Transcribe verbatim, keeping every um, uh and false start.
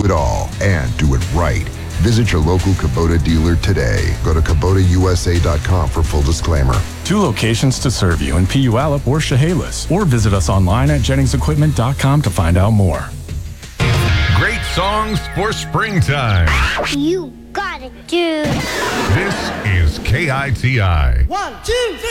it all and do it right. Visit your local Kubota dealer today. Go to Kubota U S A dot com for full disclaimer. Two locations to serve you in Puyallup or Chehalis. Or visit us online at Jennings Equipment dot com to find out more. Great songs for springtime. You got it, dude. This is K I T I. One, two, three.